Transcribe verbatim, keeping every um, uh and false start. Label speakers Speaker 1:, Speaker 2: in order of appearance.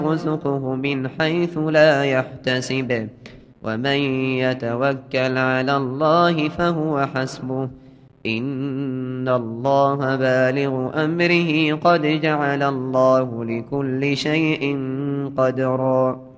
Speaker 1: يرزقه من حيث لا يحتسب ومن يتوكل على الله فهو حسبه إن الله بالغ أمره قد جعل الله لكل شيء قدرا